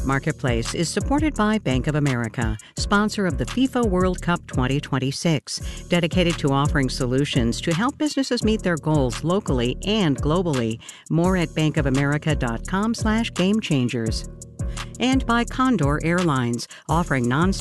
Marketplace is supported by Bank of America, sponsor of the FIFA World Cup 2026, dedicated to offering solutions to help businesses meet their goals locally and globally. More at bankofamerica.com/gamechangers. And by Condor Airlines, offering non